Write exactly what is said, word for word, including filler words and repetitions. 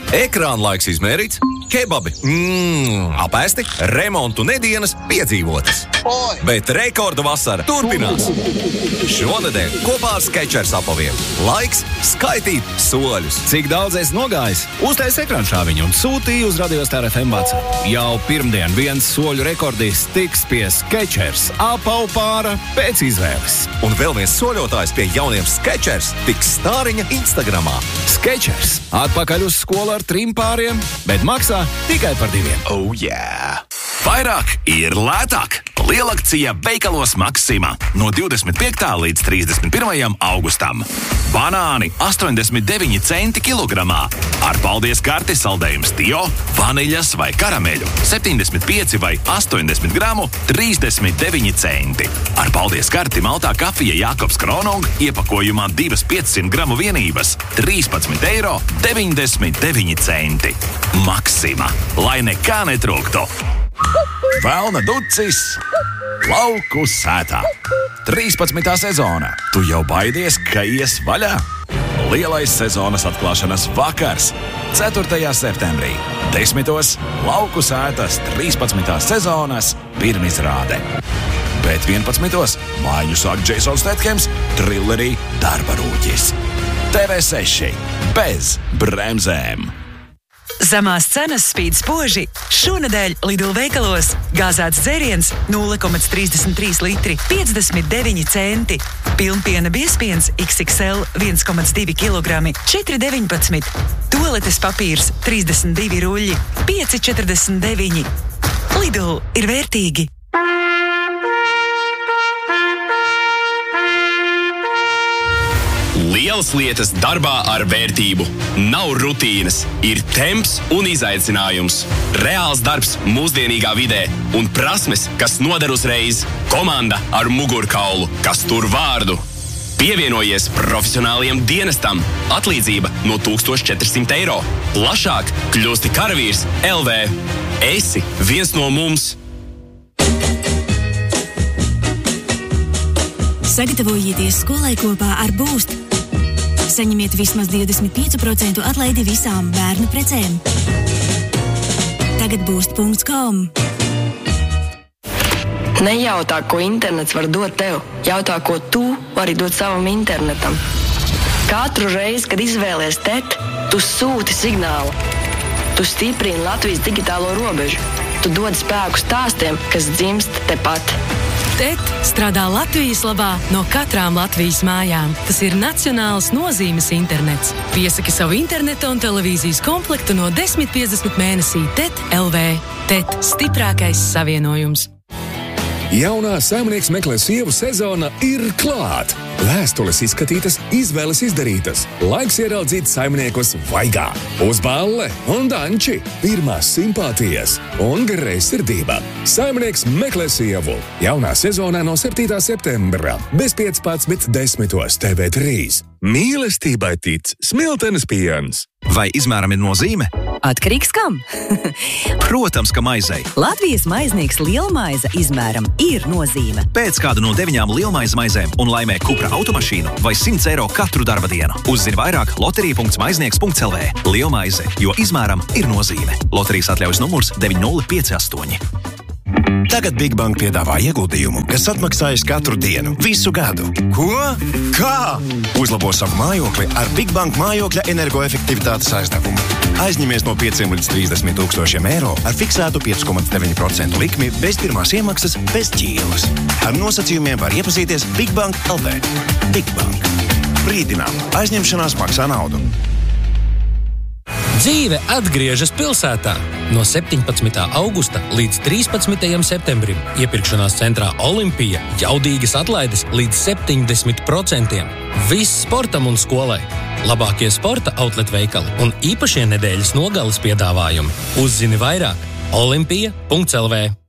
Ekrāna laiks izmērīts, kebabi mmm, apēsti, remontu nedienas piedzīvotas. Oi! Bet rekordu vasara turpinās. Šonedēļ kopā ar Skechers apaviem laiks skaitīt soļus. Cik daudz es nogājis? Uztais ekrānšāviņu un sūtīju uz Radiostar F M WhatsApp. Jau pirmdien viens soļu rekordists tiks pie Skechers apavu pāra pēc izvēles. Un vēl viens soļotājs pie jauniem Skechers tiks stāriņa Instagramā. Skechers atpakaļ uz skolu ar trim pāriem, bet maksā tikai par diviem. Oh, yeah! Vairāk ir lētāk! Lielakcija veikalos Maxima no divdesmit piektā līdz trīsdesmit pirmajam augustam. Banāni astoņdesmit deviņi centi kilogramā. Ar paldies karti saldējums Tio, vaniļas vai karameļu septiņdesmit pieci vai astoņdesmit gramu trīsdesmit deviņi centi. Ar paldies karti maltā kafija Jākobs Kronung iepakojumā divas piecsimt gramu vienības trīspadsmit eiro deviņdesmit deviņi centi. Maxima, lai nekā netrūktu. Velna ducis lauku sētā. trīspadsmitā sezona. Tu jau baidies, ka ies vaļā? Lielais sezonas atklāšanas vakars. ceturtajā septembrī. Desmitos lauku sētas trīspadsmitās sezonas pirmizrāde. Bet vienpadsmitos mājiņu sāk Jasons Statham's trillerī Darba rūķis. T V seši bez bremzēm. Zemās cenas spīd spoži. Šonedēļ Lidl veikalos gāzēts dzēriens nulle komats trīsdesmit trīs litri piecdesmit deviņi centi. Pilnpiena biezpiens X X L viens komats divi kilogrami četri deviņpadsmit. Tualetes papīrs trīsdesmit divi ruļļi pieci četrdesmit deviņi. Lidl ir vērtīgi. Lielas lietas darbā ar vērtību. Nav rutīnas, ir temps un izaicinājums. Reāls darbs mūsdienīgā vidē un prasmes, kas noder uzreiz. Komanda ar mugurkaulu, kas tur vārdu. Pievienojies profesionāliem dienestam. Atlīdzība no tūkstoš četrsimt eiro. Plašāk kļūsti karavīrs L V. Esi viens no mums. Sagatavojieties skolai kopā ar Boost. Saņemiet vismaz divdesmit pieci procenti atlaidi visām bērnu precēm. Tagad boost punkts com. Nejautā, ko internets var dot tev. Jautā, ko tu vari dot savam internetam. Katru reizi, kad izvēlies T E T, tu sūti signālu. Tu stiprini Latvijas digitālo robežu. Tu dod spēku stāstiem, kas dzimst tepat. T E T strādā Latvijas labā no katrām Latvijas mājām. Tas ir nacionāls nozīmes internets. Piesaki savu interneta un televīzijas komplektu no desmit piecdesmit mēnesī T E T L V. T E T stiprākais savienojums. Jaunā Saimnieks meklē sievu sezona ir klāt. Vēstules izskatītas, izvēles izdarītas. Laiks ieraudzīt saimniekus vaigā. Uz balle un danči. Pirmās simpātijas un greizsirdība. Saimnieks meklē sievu. Jaunā sezonā no septītā septembra. Bez piecpadsmit desmitos T V trīs. Mīlestībai tic smiltenes piens. Vai izmēram ir nozīme? Atkarīgs kam? Protams, ka maizei. Latvijas maiznieks lielmaize izmēram ir nozīme. Pēc kādu no deviņām lielmaize maizēm un laimē Cupra automašīnu vai simts eiro katru darba dienu. Uzzini vairāk loterija punkts maiznieks punkts L V. Lielmaize, jo izmēram ir nozīme. Loterijas atļaujas numurs deviņi nulle pieci astoņi. Tagad Big Bank piedāvā ieguldījumu, kas atmaksājas katru dienu, visu gadu. Ko? Kā? Uzlabo savu mājokli ar Big Bank mājokļa energoefektivitātes aizdevumu. Aizņemies no pieciem līdz trīsdesmit tūkstošiem eiro ar fiksētu pieci komats deviņi procenti likmi bez pirmās iemaksas, bez ķīlas. Ar nosacījumiem var iepazīties Big Bank L V. Big Bank. Brīdinām, aizņemšanās maksā naudu. Dzīve atgriežas pilsētā. No septiņpadsmitā augusta līdz trīspadsmitajam septembrim iepirkšanās centrā Olimpija jaudīgas atlaides līdz septiņdesmit procentiem. Viss sportam un skolai. Labākie sporta outlet veikali un īpašie nedēļas nogales piedāvājumi. Uzzini vairāk olimpija punkts L V.